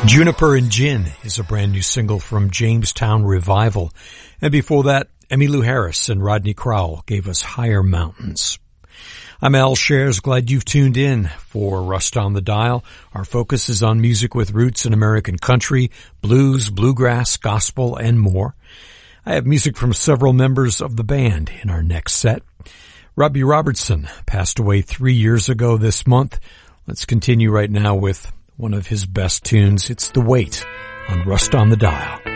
Juniper and Gin is a brand new single from Jamestown Revival. And before that, Emmylou Harris and Rodney Crowell gave us Higher Mountains. I'm Al Shares. Glad you've tuned in for Rust on the Dial. Our focus is on music with roots in American country, blues, bluegrass, gospel, and more. I have music from several members of the band in our next set. Robbie Robertson passed away 3 years ago this month. Let's continue right now with one of his best tunes. It's The Wait on Rust on the Dial.